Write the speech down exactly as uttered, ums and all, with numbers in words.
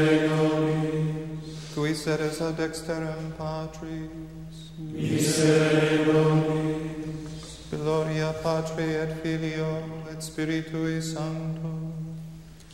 Qui sedes ad dexterem Patris, Miserere nobis. Gloria Patri et Filio et Spiritui Sancto,